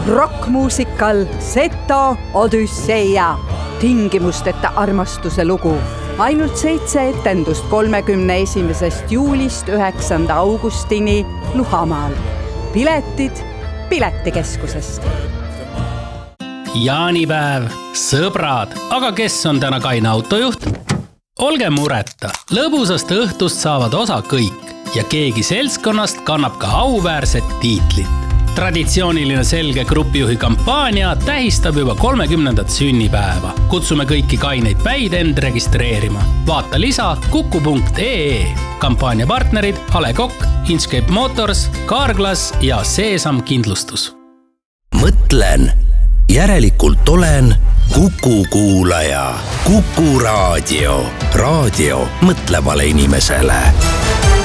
rokkmuusikal Seto Odüsseia, tingimusteta armastuse lugu. Ainult 7 etendust 31. juulist 9. augustini Luhamaal. Piletid Piletikeskusest. Jaanipäev, sõbrad, aga kes on täna kaine autojuht? Olge mureta, lõbusast õhtust saavad osa kõik ja keegi seltskonnast kannab ka auväärset tiitlit. Traditsiooniline selge grupijuhi kampaania tähistab juba 30. sünnipäeva. Kutsume kõiki kaineid päid end registreerima. Vaata lisa kuku.ee. Kampaania partnerid Ale Kokk, Inchcape Motors, Carglass ja Seesam Kindlustus. Mõtlen, järelikult olen Kuku kuulaja. Kuku raadio. Raadio mõtlevale inimesele.